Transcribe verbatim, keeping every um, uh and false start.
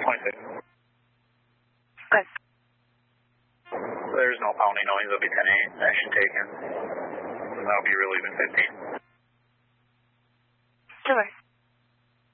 twenty-six. Okay. There's no pounding noise. It'll be ten eight. Action taken. And that'll be relieving fifteen.